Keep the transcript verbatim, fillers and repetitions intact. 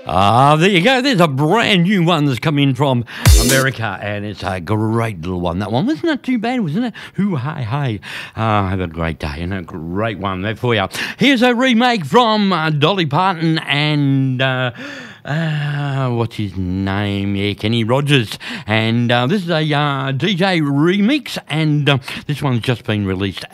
Ah, there you go. There's a brand new one that's come in from America, and it's a great little one. That one wasn't that too bad, wasn't it? Hoo, hi, hi. Uh, have a great day and a great one there for you. Here's a remake from uh, Dolly Parton and uh, uh, what's his name? Yeah, Kenny Rogers. And uh, this is a uh, D J remix, and uh, this one's just been released